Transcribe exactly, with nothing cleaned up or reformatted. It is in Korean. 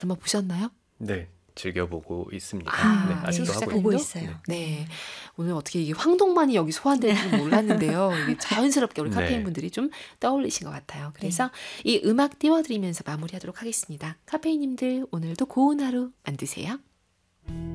드라마 보셨나요? 네, 즐겨보고 있습니다. 아, 네, 네. 아직도 신숙 하고 작가님도? 보고 있죠. 있어요. 네. 네. 오늘 어떻게 이게 황동만이 여기 소환되는지 몰랐는데요. 이게 자연스럽게 우리 네. 카페인 분들이 좀 떠올리신 것 같아요. 그래서 이 음악 띄워드리면서 마무리하도록 하겠습니다. 카페인님들 오늘도 고운 하루 만드세요.